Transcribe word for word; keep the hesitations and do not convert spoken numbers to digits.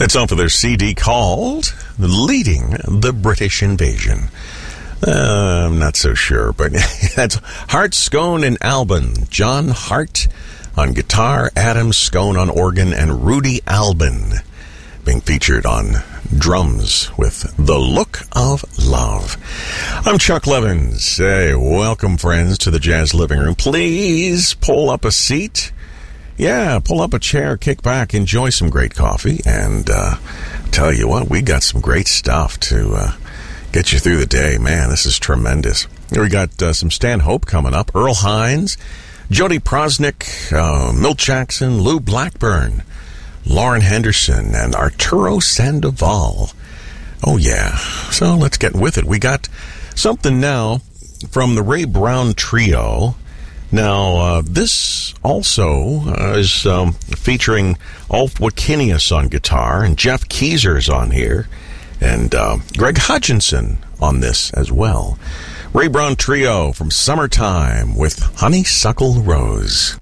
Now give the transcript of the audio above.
It's on for their C D called Leading the British Invasion. Uh, I'm not so sure, but that's Hart, Scone, and Albin. John Hart on guitar, Adam Scone on organ, and Rudy Albin being featured on drums with The Look of Love. I'm Chuck Levins. Hey, welcome, friends, to the Jazz Living Room. Please pull up a seat. Yeah, pull up a chair, kick back, enjoy some great coffee, and uh, tell you what, we got some great stuff to uh, get you through the day. Man, this is tremendous. We got uh, some Stan Hope coming up, Earl Hines, Jody Prosnick, uh, Milt Jackson, Lou Blackburn, Lauren Henderson, and Arturo Sandoval. Oh, yeah. So let's get with it. We got something now from the Ray Brown Trio. Now, uh, this also uh, is um, featuring Ulf Wikinius on guitar, and Jeff Keezer's on here, and uh, Greg Hutchinson on this as well. Ray Brown Trio from Summertime with Honeysuckle Rose.